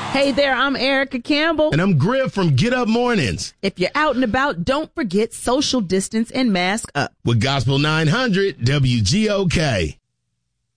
Hey there, I'm Erica Campbell. And I'm Griff from Get Up Mornings. If you're out and about, don't forget social distance and mask up. With Gospel 900 WGOK.